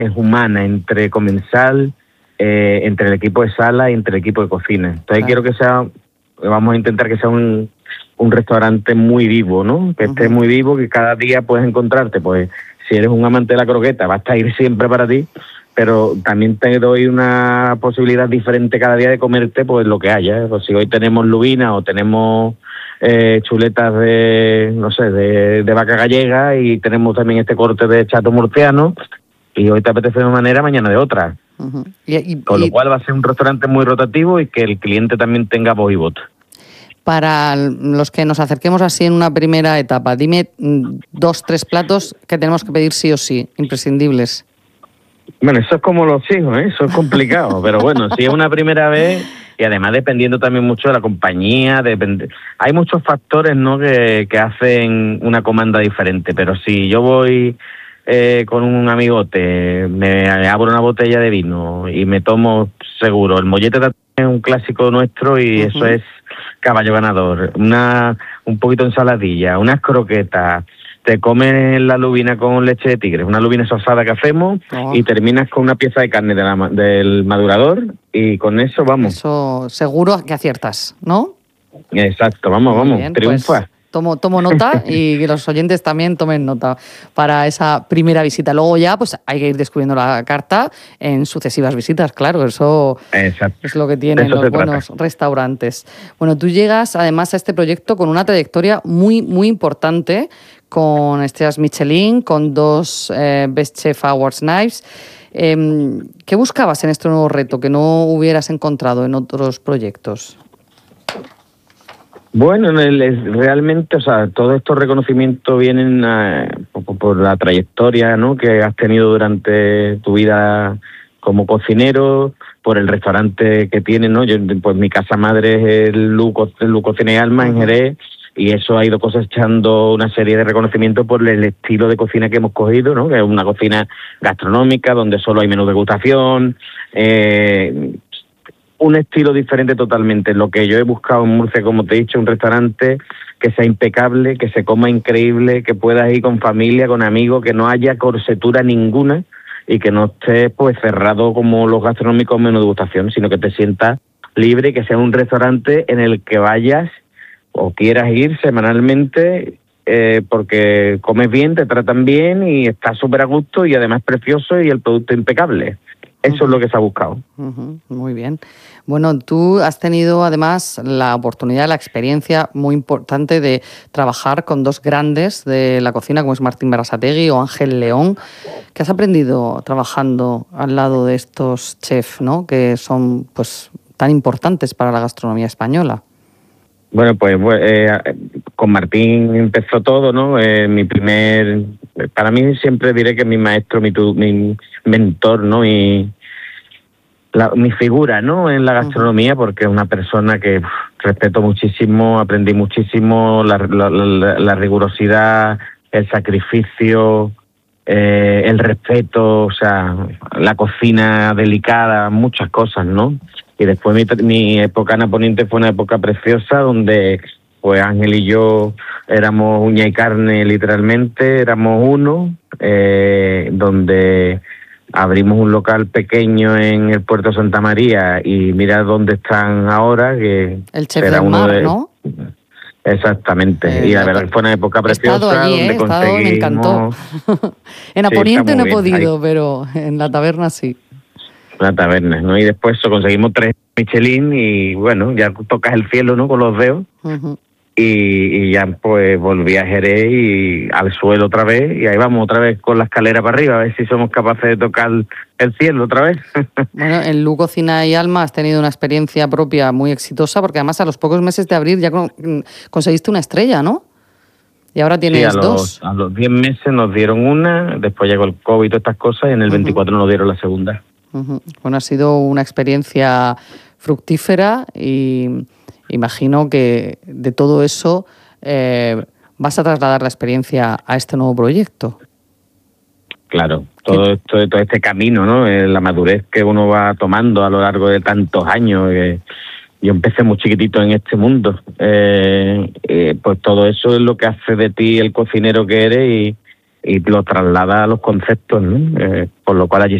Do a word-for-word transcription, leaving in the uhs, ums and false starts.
es humana entre comensal, eh, entre el equipo de sala y entre el equipo de cocina. Entonces, claro, quiero que sea, vamos a intentar que sea un, un restaurante muy vivo, ¿no? Que uh-huh. esté muy vivo, que cada día puedes encontrarte, pues, si eres un amante de la croqueta, va a estar ir siempre para ti, pero también te doy una posibilidad diferente cada día de comerte pues lo que haya. Pues si hoy tenemos lubina o tenemos eh, chuletas de, no sé, de, de vaca gallega, y tenemos también este corte de chato murciano, y hoy te apetece de una manera, mañana de otra. Uh-huh. y, y, Con lo y... cual va a ser un restaurante muy rotativo y que el cliente también tenga voz y voto. Para los que nos acerquemos así en una primera etapa, dime dos, tres platos que tenemos que pedir sí o sí, imprescindibles. Bueno, eso es como los hijos, ¿eh? Eso es complicado, pero bueno, si es una primera vez, y además dependiendo también mucho de la compañía, depende, hay muchos factores, ¿no?, que, que hacen una comanda diferente, pero si yo voy eh, con un amigote, me abro una botella de vino y me tomo seguro, el mollete es un clásico nuestro y uh-huh. eso es caballo ganador, una un poquito de ensaladilla, unas croquetas, te comes la lubina con leche de tigre, una lubina sosada que hacemos, oh. y terminas con una pieza de carne de la, del madurador, y con eso vamos. Eso seguro que aciertas, ¿no? Exacto, vamos, Muy vamos, bien, triunfa. Pues tomo, tomo nota y que los oyentes también tomen nota para esa primera visita. Luego ya pues hay que ir descubriendo la carta en sucesivas visitas, claro, eso Exacto. es lo que tienen eso los buenos trata. restaurantes. Bueno, tú llegas además a este proyecto con una trayectoria muy, muy importante, con estrellas Michelin, con dos eh, Best Chef Awards Knives. Eh, ¿Qué buscabas en este nuevo reto que no hubieras encontrado en otros proyectos? Bueno, realmente, o sea, todos estos reconocimientos vienen a, por, por la trayectoria, ¿no?, que has tenido durante tu vida como cocinero, por el restaurante que tienes, ¿no? Yo, pues mi casa madre es el Luco, el Luco Cocina y Alma en Jerez, y eso ha ido cosechando una serie de reconocimientos por el estilo de cocina que hemos cogido, ¿no?, que es una cocina gastronómica donde solo hay menú de degustación, eh, un estilo diferente totalmente. Lo que yo he buscado en Murcia, como te he dicho, un restaurante que sea impecable, que se coma increíble, que puedas ir con familia, con amigos, que no haya corsetura ninguna y que no esté pues cerrado como los gastronómicos menú de degustación, sino que te sientas libre y que sea un restaurante en el que vayas o quieras ir semanalmente, eh, porque comes bien, te tratan bien y estás súper a gusto y además precioso y el producto impecable. Eso uh-huh. es lo que se ha buscado. Uh-huh. Muy bien. Bueno, tú has tenido además la oportunidad, la experiencia muy importante de trabajar con dos grandes de la cocina, como es Martín Berasategui o Ángel León. ¿Qué has aprendido trabajando al lado de estos chefs, ¿no?, que son pues tan importantes para la gastronomía española? Bueno, pues eh, con Martín empezó todo, ¿no? Eh, mi primer, para mí siempre diré que mi maestro, mi, tu, mi mentor, ¿no? Y la, mi figura, ¿no?, en la gastronomía, porque es una persona que uf, respeto muchísimo, aprendí muchísimo, la, la, la, la rigurosidad, el sacrificio, eh, el respeto, o sea, la cocina delicada, muchas cosas, ¿no? Y después mi, mi época Naponiente fue una época preciosa donde pues Ángel y yo éramos uña y carne literalmente, éramos uno, eh, donde abrimos un local pequeño en el Puerto de Santa María y mira dónde están ahora, que el chef del mar, de... ¿no? Exactamente, eh, y la verdad que fue una época preciosa. He estado allí, donde eh, he estado, me encantó. En Naponiente sí, no he podido, ahí. Pero en la taberna sí. La taberna, ¿no? Y después eso, conseguimos tres Michelin y bueno, ya tocas el cielo, ¿no?, con los dedos. Uh-huh. y, y ya pues volví a Jerez y al suelo otra vez, y ahí vamos otra vez con la escalera para arriba, a ver si somos capaces de tocar el cielo otra vez. Bueno, en Luco Cocina y Alma has tenido una experiencia propia muy exitosa, porque además a los pocos meses de abrir ya con, conseguiste una estrella, ¿no? Y ahora tienes sí, a los, dos. A los diez meses nos dieron una, después llegó el COVID y todas estas cosas, y en el uh-huh. veinticuatro nos dieron la segunda. Uh-huh. Bueno, ha sido una experiencia fructífera y imagino que de todo eso eh, vas a trasladar la experiencia a este nuevo proyecto. Claro, todo esto, todo este camino, ¿no? La madurez que uno va tomando a lo largo de tantos años. Eh, yo empecé muy chiquitito en este mundo. Eh, eh, pues todo eso es lo que hace de ti el cocinero que eres y, y lo traslada a los conceptos, ¿no? Eh, por lo cual allí